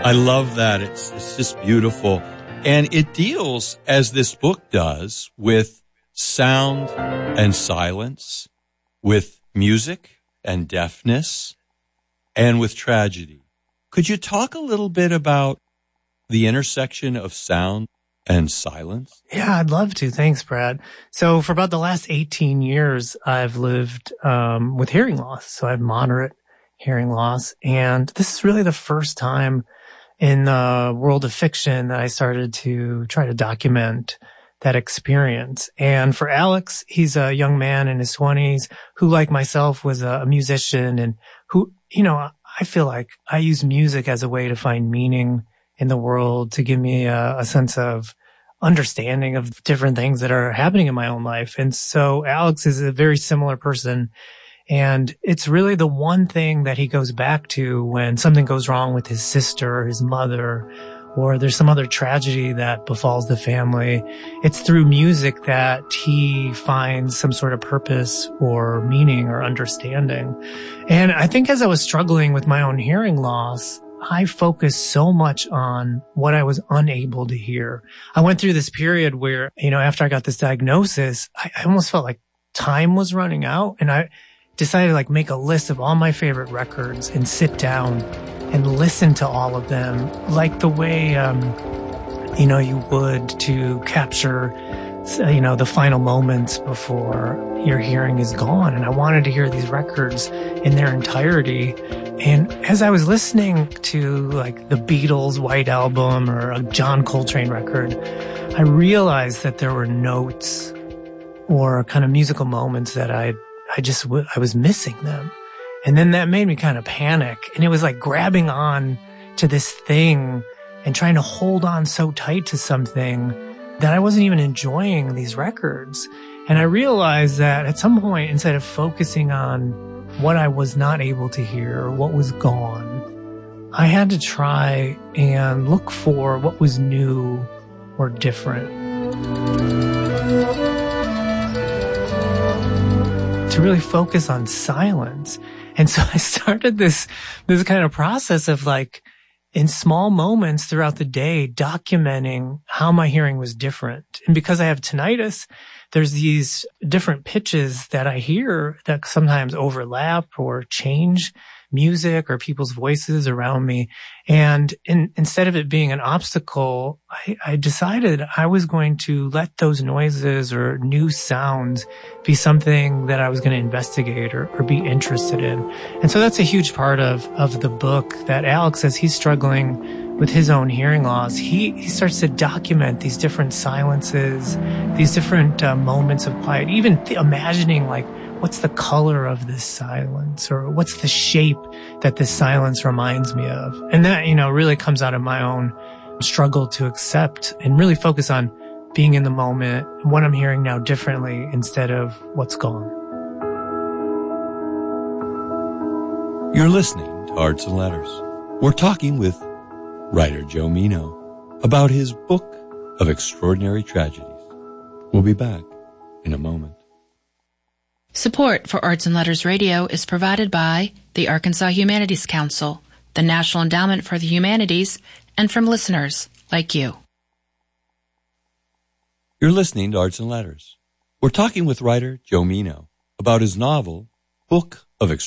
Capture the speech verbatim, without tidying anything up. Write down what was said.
I love that. It's, it's just beautiful. And it deals, as this book does, with sound and silence, with music and deafness, and with tragedy. Could you talk a little bit about the intersection of sound and silence? Yeah, I'd love to. Thanks, Brad. So for about the last eighteen years, I've lived um, with hearing loss. So I have moderate hearing loss. And this is really the first time in the world of fiction that I started to try to document that experience. And for Alex, he's a young man in his twenties who, like myself, was a musician and who, you know, I feel like I use music as a way to find meaning in the world, to give me a, a sense of understanding of different things that are happening in my own life. And so Alex is a very similar person. And it's really the one thing that he goes back to when something goes wrong with his sister or his mother, or there's some other tragedy that befalls the family. It's through music that he finds some sort of purpose or meaning or understanding. And I think as I was struggling with my own hearing loss, I focused so much on what I was unable to hear. I went through this period where, you know, after I got this diagnosis, I, I almost felt like time was running out, and I decided to like make a list of all my favorite records and sit down and listen to all of them like the way, um, you know, you would to capture, you know, the final moments before your hearing is gone. And I wanted to hear these records in their entirety. And as I was listening to like the Beatles' White Album or a John Coltrane record, I realized that there were notes or kind of musical moments that I, I just, w- I was missing them. And then that made me kind of panic. And it was like grabbing on to this thing and trying to hold on so tight to something that I wasn't even enjoying these records. And I realized that at some point, instead of focusing on what I was not able to hear or what was gone, I had to try and look for what was new or different. To really focus on silence. And so I started this, this kind of process of like, in small moments throughout the day, documenting how my hearing was different. And because I have tinnitus, there's these different pitches that I hear that sometimes overlap or change music or people's voices around me. And in, instead of it being an obstacle, I, I decided I was going to let those noises or new sounds be something that I was going to investigate or, or be interested in. And so that's a huge part of, of the book that Alex, as he's struggling with his own hearing loss, he, he starts to document these different silences, these different uh, moments of quiet, even th- imagining like, what's the color of this silence, or what's the shape that this silence reminds me of? And that, you know, really comes out of my own struggle to accept and really focus on being in the moment, what I'm hearing now differently instead of what's gone. You're listening to Arts and Letters. We're talking with writer Joe Meno about his book of extraordinary tragedies. We'll be back in a moment. Support for Arts and Letters Radio is provided by the Arkansas Humanities Council, the National Endowment for the Humanities, and from listeners like you. You're listening to Arts and Letters. We're talking with writer Joe Meno about his novel, Book of Extraordinary